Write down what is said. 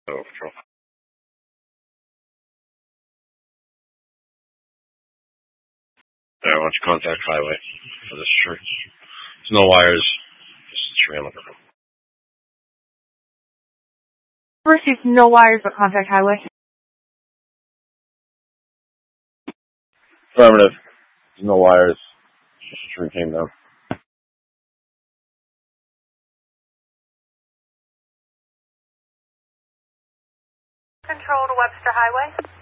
Oh, patrol. I want you to contact highway for this tree. There's no wires. Just a tree I'm looking for. Received no wires, but contact highway. Affirmative. There's no wires. Just a tree came down. Control to Webster Highway.